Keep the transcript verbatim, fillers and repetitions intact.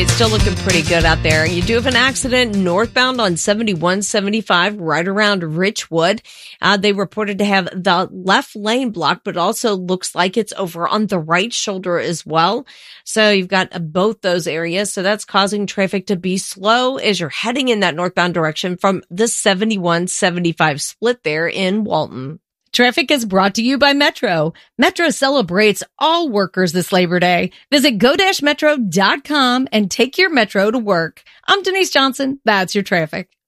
It's still looking pretty good out there. You do have an accident northbound on seventy-one seventy-five right around Richwood. Uh, they reported to have the left lane blocked, but also looks like it's over on the right shoulder as well. So you've got uh, both those areas. So that's causing traffic to be slow as you're heading in that northbound direction from the seventy-one seventy-five split there in Walton. Traffic is brought to you by Metro. Metro celebrates all workers this Labor Day. Visit go dash metro dot com and take your Metro to work. I'm Denise Johnson. That's your traffic.